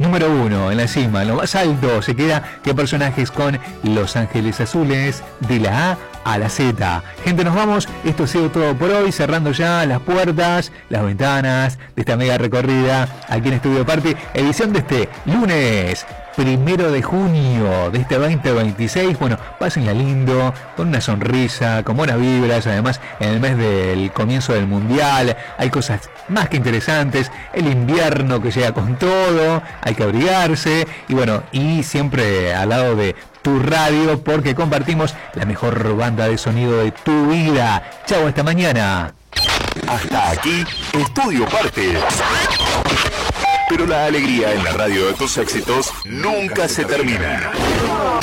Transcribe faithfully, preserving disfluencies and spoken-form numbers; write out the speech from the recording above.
número uno, en la cima, en lo más alto, se queda qué personajes con Los Ángeles Azules de la A a la Z. Gente, nos vamos. Esto ha sido todo por hoy, cerrando ya las puertas, las ventanas de esta mega recorrida aquí en Estudio Party, edición de este lunes primero de junio de este veinte veintiséis. Bueno, pásenla lindo, con una sonrisa, con buenas vibras. Además, en el mes del comienzo del mundial hay cosas más que interesantes. El invierno que llega con todo, hay que abrigarse. Y bueno, y siempre al lado de tu radio, porque compartimos la mejor banda de sonido de tu vida. Chau, hasta mañana. Hasta aquí, Estudio Party. Pero la alegría en la radio de tus éxitos nunca se termina.